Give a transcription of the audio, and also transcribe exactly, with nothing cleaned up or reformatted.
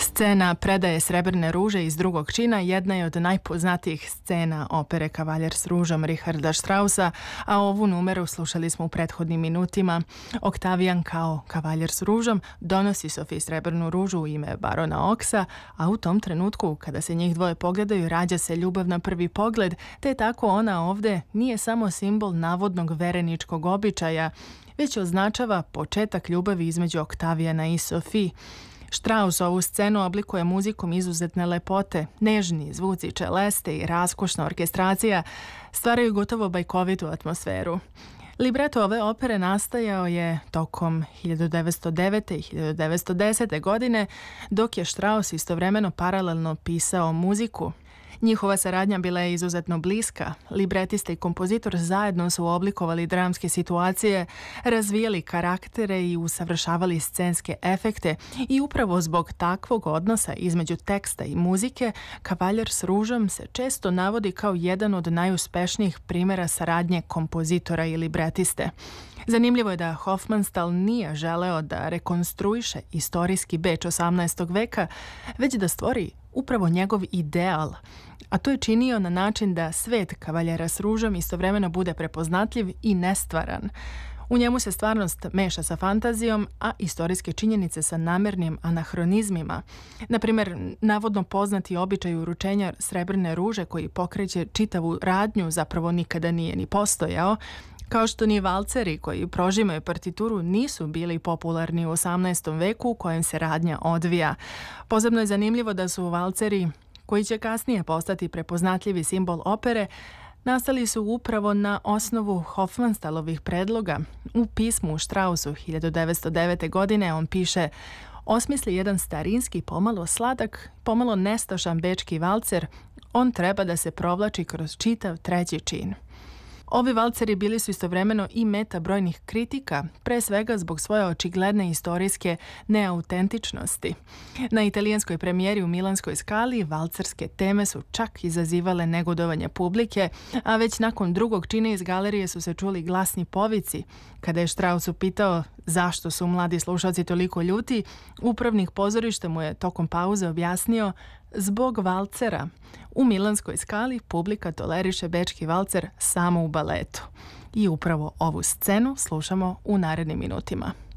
Scena predaje Srebrne ruže iz drugog čina jedna je od najpoznatijih scena opere Kavaljer s ružom Richarda Straussa, a ovu numeru slušali smo u prethodnim minutima. Oktavijan kao Kavaljer s ružom donosi Sofiji srebrnu ružu u ime barona Oksa, a u tom trenutku kada se njih dvoje pogledaju rađa se ljubav na prvi pogled, te tako ona ovde nije samo simbol navodnog vereničkog običaja, već označava početak ljubavi između Oktavijana i Sofiji. Strauss ovu scenu oblikuje muzikom izuzetne lepote, nežni zvuci čeleste i raskošna orkestracija stvaraju gotovo bajkovitu atmosferu. Libreto ove opere nastajao je tokom hiljadu devetsto devete. i hiljadu devetsto desete. godine, dok je Strauss istovremeno paralelno pisao muziku. Njihova saradnja bila je izuzetno bliska. Libretista i kompozitor zajedno su oblikovali dramske situacije, razvijali karaktere i usavršavali scenske efekte i upravo zbog takvog odnosa između teksta i muzike, Kavaljer s ružom se često navodi kao jedan od najuspešnijih primjera saradnje kompozitora i libretiste. Zanimljivo je da Hofmannsthal nije želeo da rekonstruiše istorijski Beč osamnaestog veka, već da stvori upravo njegov ideal, a to je činio na način da svet Kavaljera s ružom istovremeno bude prepoznatljiv i nestvaran. U njemu se stvarnost meša sa fantazijom, a istorijske činjenice sa namernim anahronizmima. Naprimjer, navodno poznati običaj uručenja srebrne ruže koji pokreće čitavu radnju zapravo nikada nije ni postojao, kao što ni valceri koji prožimaju partituru nisu bili popularni u osamnaestom veku u kojem se radnja odvija. Posebno je zanimljivo da su valceri, koji će kasnije postati prepoznatljivi simbol opere, nastali su upravo na osnovu Hofmannsthalovih predloga. U pismu Straussu hiljadu devetsto devete. godine on piše: osmisli jedan starinski, pomalo sladak, pomalo nestašan bečki valcer, on treba da se provlači kroz čitav treći čin. Ovi valceri bili su istovremeno i meta brojnih kritika, pre svega zbog svoje očigledne istorijske neautentičnosti. Na italijanskoj premijeri u Milanskoj Skali valcerske teme su čak izazivale negodovanje publike, a već nakon drugog čina iz galerije su se čuli glasni povici. Kada je Strauss upitao zašto su mladi slušalci toliko ljuti, upravnik pozorišta mu je tokom pauze objasnio: zbog valcera. U Milanskoj Skali publika toleriše bečki valcer samo u baletu. I upravo ovu scenu slušamo u narednim minutima.